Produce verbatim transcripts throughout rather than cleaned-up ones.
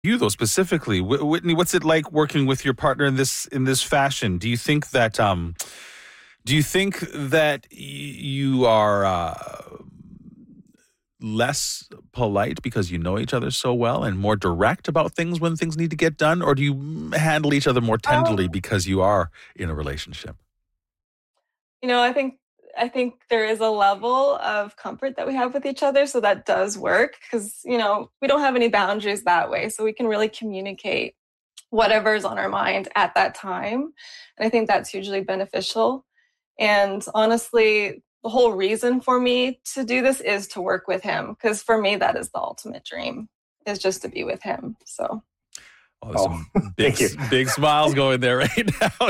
You though specifically, Wh- Whitney, what's it like working with your partner in this in this fashion? Do you think that um, do you think that y- you are uh, less polite because you know each other so well and more direct about things when things need to get done, or do you handle each other more tenderly Um, because you are in a relationship? you know, I think I think there is a level of comfort that we have with each other, so that does work because, you know, we don't have any boundaries that way, so we can really communicate whatever's on our mind at that time. And I think that's hugely beneficial. And honestly, the whole reason for me to do this is to work with him because for me that is the ultimate dream is just to be with him. So Oh, there's Oh, some big, thank you. big smiles going there right now.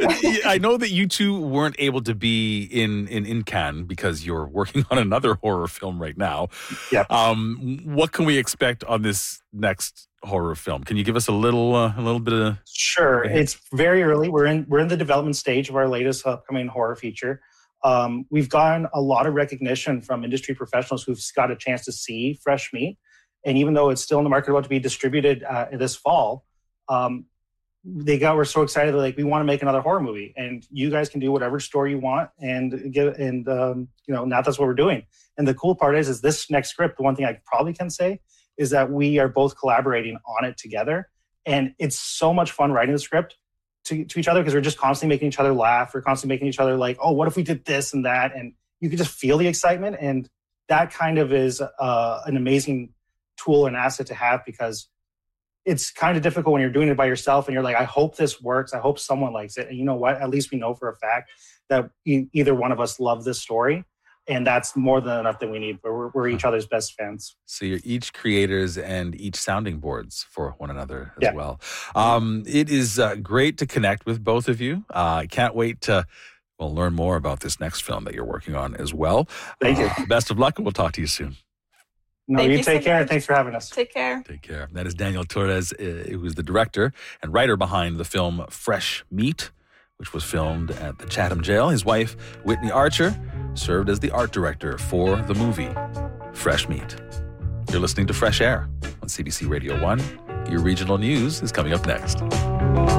I know that you two weren't able to be in, in, in Cannes because you're working on another horror film right now. Yep. Um, what can we expect on this next horror film? Can you give us a little, uh, a little bit of? Sure. Yeah. It's very early. We're in we're in the development stage of our latest upcoming horror feature. Um, we've gotten a lot of recognition from industry professionals who've got a chance to see Fresh Meat. And even though it's still in the market, about to be distributed uh, this fall, um, they got we're so excited. They're like, we want to make another horror movie, and you guys can do whatever story you want, and get and um, you know now that's what we're doing. And the cool part is, is this next script. The one thing I probably can say is that we are both collaborating on it together, and it's so much fun writing the script to, to each other because we're just constantly making each other laugh. We're constantly making each other like, oh, what if we did this and that, and you can just feel the excitement, and that kind of is uh, an amazing tool and asset to have because it's kind of difficult when you're doing it by yourself and you're like, I hope this works. I hope someone likes it. And you know what? At least we know for a fact that e- either one of us love this story. And that's more than enough that we need. We're, we're each other's best fans. So you're each creators and each sounding boards for one another as Yeah. well. Um, it is uh, great to connect with both of you. I uh, can't wait to well learn more about this next film that you're working on as well. Thank you. Uh, best of luck, and we'll talk to you soon. No, Thank you you take so care. much. Thanks for having us. take care. Take care. That is Daniel Torres, uh, who's the director and writer behind the film Fresh Meat, which was filmed at the Chatham Jail. His wife, Whitney Archer, served as the art director for the movie Fresh Meat. You're listening to Fresh Air on C B C Radio one. Your regional news is coming up next.